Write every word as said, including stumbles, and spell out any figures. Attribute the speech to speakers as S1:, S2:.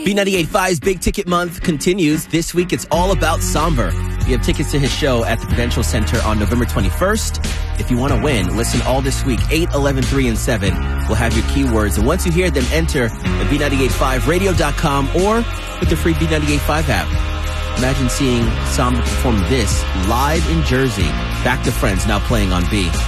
S1: B ninety-eight point five's Big Ticket Month continues. This week, it's all about Somber. You have tickets to his show at the Prudential Center on November twenty-first. If you want to win, listen all this week, eight, eleven, three, and seven. We'll have your keywords. And once you hear them, enter at B ninety-eight point five radio dot com or with the free B ninety-eight point five app. Imagine seeing Somber perform this live in Jersey. Back to Friends, now playing on B.